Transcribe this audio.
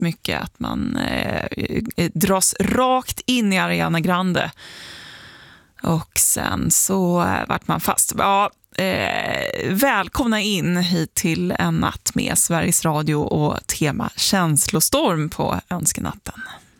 mycket att man dras rakt in i Ariana Grande. Och sen så vart man fast. Ja, välkomna in hit till en natt med Sveriges Radio och tema Känslostorm på Önskenatten.